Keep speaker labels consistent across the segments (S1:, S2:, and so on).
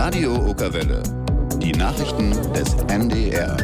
S1: Radio Okerwelle. Die Nachrichten des NDR.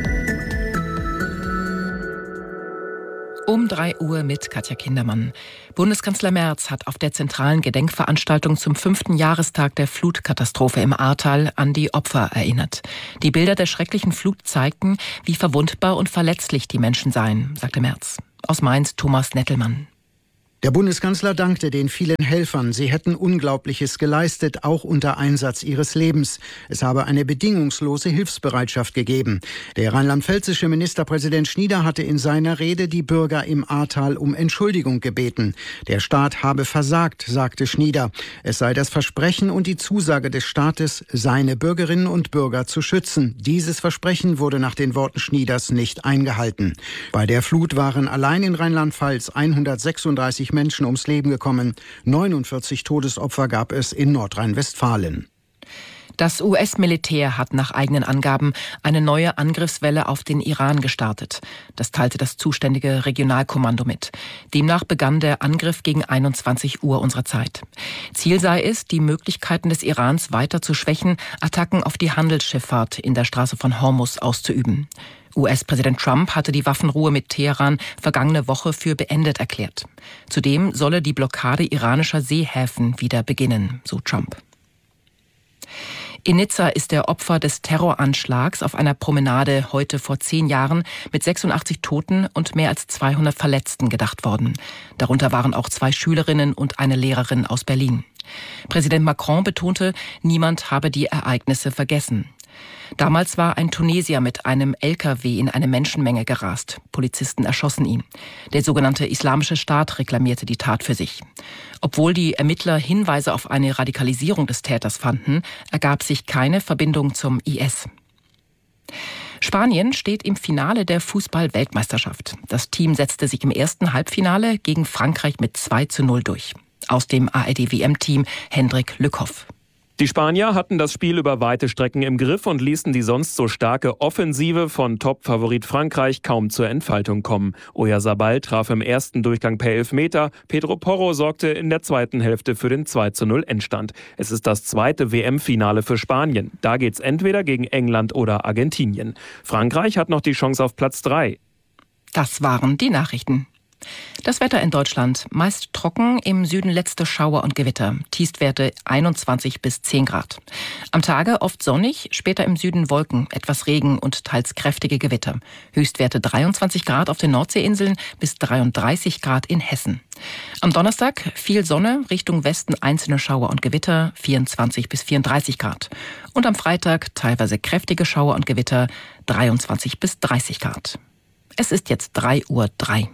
S2: Um 3 Uhr mit Katja Kindermann. Bundeskanzler Merz hat auf der zentralen Gedenkveranstaltung zum 5. Jahrestag der Flutkatastrophe im Ahrtal an die Opfer erinnert. Die Bilder der schrecklichen Flut zeigten, wie verwundbar und verletzlich die Menschen seien, sagte Merz. Aus Mainz Thomas Nettelmann.
S3: Der Bundeskanzler dankte den vielen Helfern. Sie hätten Unglaubliches geleistet, auch unter Einsatz ihres Lebens. Es habe eine bedingungslose Hilfsbereitschaft gegeben. Der rheinland-pfälzische Ministerpräsident Schnieder hatte in seiner Rede die Bürger im Ahrtal um Entschuldigung gebeten. Der Staat habe versagt, sagte Schnieder. Es sei das Versprechen und die Zusage des Staates, seine Bürgerinnen und Bürger zu schützen. Dieses Versprechen wurde nach den Worten Schnieders nicht eingehalten. Bei der Flut waren allein in Rheinland-Pfalz 136 Menschen ums Leben gekommen. 49 Todesopfer gab es in Nordrhein-Westfalen.
S2: Das US-Militär hat nach eigenen Angaben eine neue Angriffswelle auf den Iran gestartet. Das teilte das zuständige Regionalkommando mit. Demnach begann der Angriff gegen 21 Uhr unserer Zeit. Ziel sei es, die Möglichkeiten des Irans weiter zu schwächen, Attacken auf die Handelsschifffahrt in der Straße von Hormuz auszuüben. US-Präsident Trump hatte die Waffenruhe mit Teheran vergangene Woche für beendet erklärt. Zudem solle die Blockade iranischer Seehäfen wieder beginnen, so Trump. In Nizza ist der Opfer des Terroranschlags auf einer Promenade heute vor 10 Jahren mit 86 Toten und mehr als 200 Verletzten gedacht worden. Darunter waren auch 2 Schülerinnen und eine Lehrerin aus Berlin. Präsident Macron betonte, niemand habe die Ereignisse vergessen. Damals war ein Tunesier mit einem LKW in eine Menschenmenge gerast. Polizisten erschossen ihn. Der sogenannte Islamische Staat reklamierte die Tat für sich. Obwohl die Ermittler Hinweise auf eine Radikalisierung des Täters fanden, ergab sich keine Verbindung zum IS. Spanien steht im Finale der Fußball-Weltmeisterschaft. Das Team setzte sich im ersten Halbfinale gegen Frankreich mit 2:0 durch. Aus dem ARD-WM-Team Hendrik Lückhoff.
S4: Die Spanier hatten das Spiel über weite Strecken im Griff und ließen die sonst so starke Offensive von Top-Favorit Frankreich kaum zur Entfaltung kommen. Oyarzabal traf im ersten Durchgang per Elfmeter. Pedro Porro sorgte in der zweiten Hälfte für den 2:0 Endstand. Es ist das zweite WM-Finale für Spanien. Da geht's entweder gegen England oder Argentinien. Frankreich hat noch die Chance auf Platz 3.
S2: Das waren die Nachrichten. Das Wetter in Deutschland: meist trocken, im Süden letzte Schauer und Gewitter. Tiefstwerte 21 bis 10 Grad. Am Tage oft sonnig, später im Süden Wolken, etwas Regen und teils kräftige Gewitter. Höchstwerte 23 Grad auf den Nordseeinseln bis 33 Grad in Hessen. Am Donnerstag viel Sonne, Richtung Westen einzelne Schauer und Gewitter, 24 bis 34 Grad. Und am Freitag teilweise kräftige Schauer und Gewitter, 23 bis 30 Grad. Es ist jetzt 3:03 Uhr.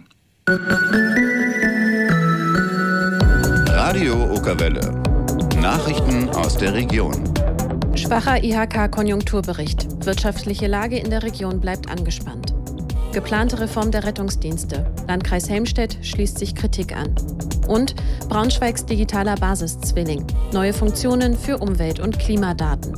S1: Radio Okerwelle. Nachrichten aus der Region.
S5: Schwacher IHK-Konjunkturbericht. Wirtschaftliche Lage in der Region bleibt angespannt. Geplante Reform der Rettungsdienste. Landkreis Helmstedt schließt sich Kritik an. Und Braunschweigs digitaler Basiszwilling. Neue Funktionen für Umwelt- und Klimadaten.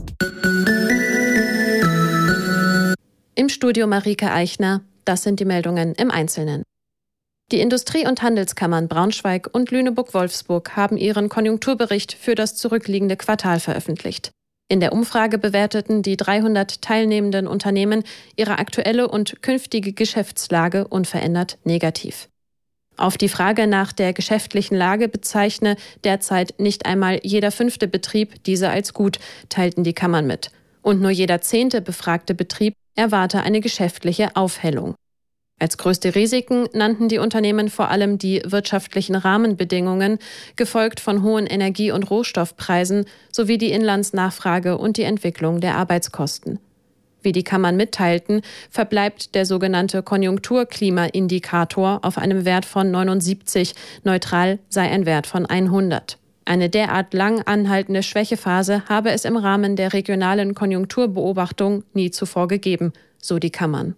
S5: Im Studio Marike Eichner. Das sind die Meldungen im Einzelnen. Die Industrie- und Handelskammern Braunschweig und Lüneburg-Wolfsburg haben ihren Konjunkturbericht für das zurückliegende Quartal veröffentlicht. In der Umfrage bewerteten die 300 teilnehmenden Unternehmen ihre aktuelle und künftige Geschäftslage unverändert negativ. Auf die Frage nach der geschäftlichen Lage bezeichne derzeit nicht einmal jeder 5. Betrieb diese als gut, teilten die Kammern mit. Und nur jeder 10. befragte Betrieb erwarte eine geschäftliche Aufhellung. Als größte Risiken nannten die Unternehmen vor allem die wirtschaftlichen Rahmenbedingungen, gefolgt von hohen Energie- und Rohstoffpreisen sowie die Inlandsnachfrage und die Entwicklung der Arbeitskosten. Wie die Kammern mitteilten, verbleibt der sogenannte Konjunkturklimaindikator auf einem Wert von 79, neutral sei ein Wert von 100. Eine derart lang anhaltende Schwächephase habe es im Rahmen der regionalen Konjunkturbeobachtung nie zuvor gegeben, so die Kammern.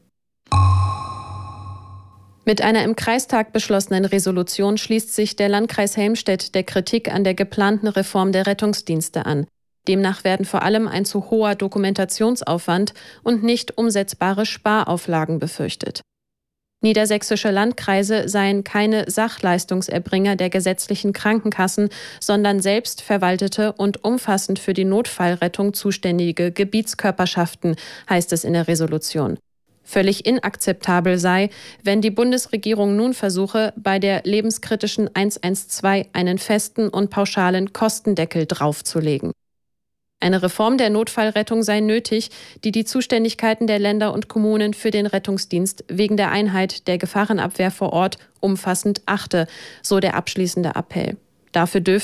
S5: Mit einer im Kreistag beschlossenen Resolution schließt sich der Landkreis Helmstedt der Kritik an der geplanten Reform der Rettungsdienste an. Demnach werden vor allem ein zu hoher Dokumentationsaufwand und nicht umsetzbare Sparauflagen befürchtet. Niedersächsische Landkreise seien keine Sachleistungserbringer der gesetzlichen Krankenkassen, sondern selbstverwaltete und umfassend für die Notfallrettung zuständige Gebietskörperschaften, heißt es in der Resolution. Völlig inakzeptabel sei, wenn die Bundesregierung nun versuche, bei der lebenskritischen 112 einen festen und pauschalen Kostendeckel draufzulegen. Eine Reform der Notfallrettung sei nötig, die die Zuständigkeiten der Länder und Kommunen für den Rettungsdienst wegen der Einheit der Gefahrenabwehr vor Ort umfassend achte, so der abschließende Appell. Dafür dürfen